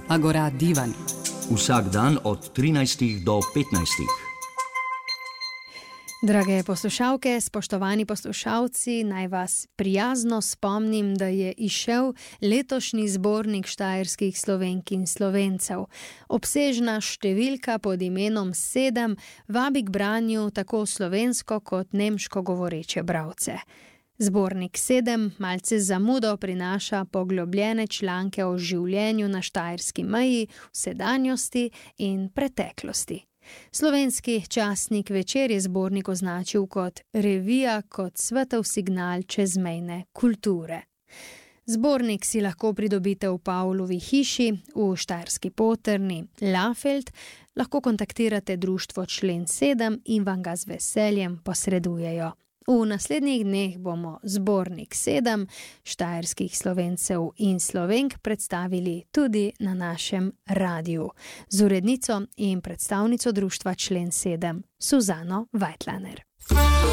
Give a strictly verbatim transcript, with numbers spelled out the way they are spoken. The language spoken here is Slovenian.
Agora divan. Vsak dan od trinajstih do petnajstih. Drage poslušalke, spoštovani poslušalci, naj vas prijazno spomnim, da je izšel letošnji zbornik štajerskih Slovenk in Slovencev. Obsežna številka pod imenom sedem vabi k branju tako slovensko kot nemško govoreče bralce. Zbornik sedem malce zamudo prinaša poglobljene članke o življenju na štajerski meji, v sedanjosti in preteklosti. Slovenski časnik Večer je zbornik označil kot revija, kot svetov signal čezmejne kulture. Zbornik si lahko pridobite v Pavlovi hiši, v Štajerski Poterni Lafeld, lahko kontaktirate društvo Člen sedem in vam ga z veseljem posredujejo. V naslednjih dneh bomo zbornik sedem štajerskih Slovencev in Slovenk predstavili tudi na našem radiju z urednico in predstavnico društva Člen sedem Suzano Weitlaner.